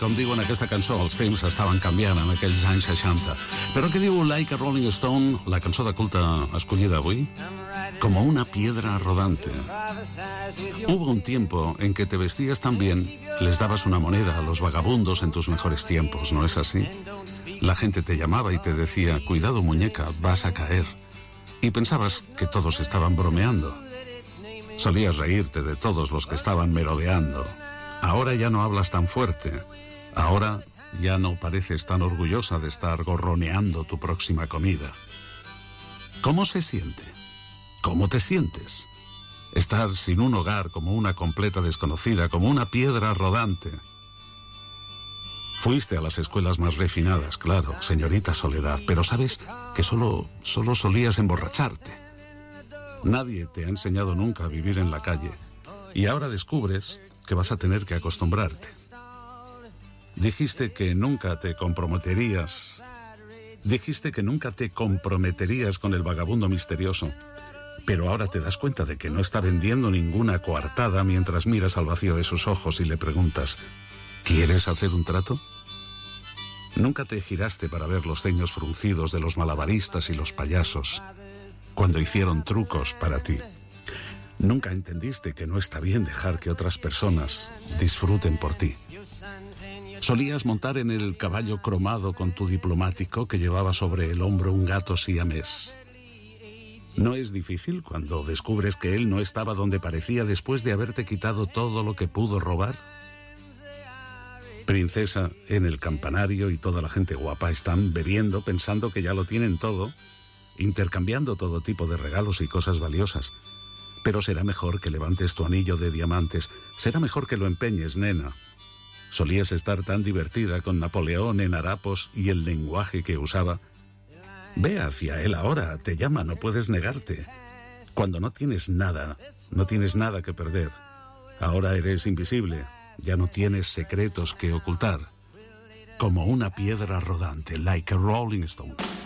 com diuen aquesta cançó, els temps estaven canviant en aquells anys 60. Però què diu Like a Rolling Stone, la cançó de culte escollida avui? Como una piedra rodante. Hubo un tiempo en que te vestías tan bien, les dabas una moneda a los vagabundos en tus mejores tiempos, ¿no es así? La gente te llamaba y te decía, cuidado muñeca, vas a caer. Y pensabas que todos estaban bromeando. Solías reírte de todos los que estaban merodeando. Ahora ya no hablas tan fuerte. Ahora ya no pareces tan orgullosa de estar gorroneando tu próxima comida. ¿Cómo se siente? ¿Cómo te sientes? Estar sin un hogar como una completa desconocida, como una piedra rodante. Fuiste a las escuelas más refinadas, claro, señorita Soledad, pero sabes que solo solías emborracharte. Nadie te ha enseñado nunca a vivir en la calle y ahora descubres que vas a tener que acostumbrarte. Dijiste que nunca te comprometerías. Dijiste que nunca te comprometerías con el vagabundo misterioso, pero ahora te das cuenta de que no está vendiendo ninguna coartada mientras miras al vacío de sus ojos y le preguntas, ¿quieres hacer un trato? Nunca te giraste para ver los ceños fruncidos de los malabaristas y los payasos cuando hicieron trucos para ti. Nunca entendiste que no está bien dejar que otras personas disfruten por ti. Solías montar en el caballo cromado con tu diplomático que llevaba sobre el hombro un gato siamés. ¿No es difícil cuando descubres que él no estaba donde parecía después de haberte quitado todo lo que pudo robar? Princesa, en el campanario y toda la gente guapa están bebiendo pensando que ya lo tienen todo, intercambiando todo tipo de regalos y cosas valiosas. Pero será mejor que levantes tu anillo de diamantes, será mejor que lo empeñes, nena. Solías estar tan divertida con Napoleón en harapos y el lenguaje que usaba. Ve hacia él ahora, te llama, no puedes negarte. Cuando no tienes nada que perder. Ahora eres invisible, ya no tienes secretos que ocultar. Como una piedra rodante, like a rolling stone.